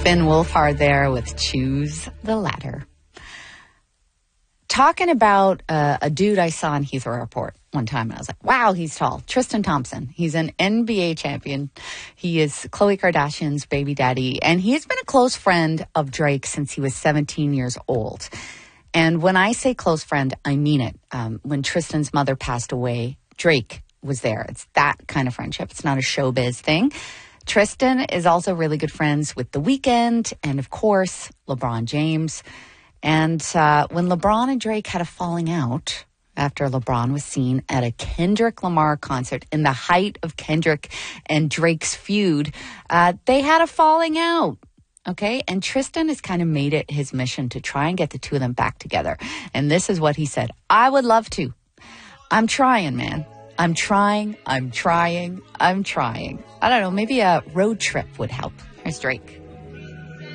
Finn Wolfhard there with Choose the Latter. Talking about a dude I saw in Heathrow Airport one time, and I was like, wow, he's tall. Tristan Thompson. He's an NBA champion. He is Khloe Kardashian's baby daddy, and he has been a close friend of Drake since he was 17 years old. And when I say close friend, I mean it. When Tristan's mother passed away, Drake was there. It's that kind of friendship. It's not a showbiz thing. Tristan is also really good friends with The Weeknd and, of course, LeBron James. And when LeBron and Drake had a falling out after LeBron was seen at a Kendrick Lamar concert in the height of Kendrick and Drake's feud, they had a falling out. Okay, and Tristan has kind of made it his mission to try and get the two of them back together. And this is what he said. I would love to. I'm trying, man. I'm trying. I don't know, maybe a road trip would help. Here's Drake.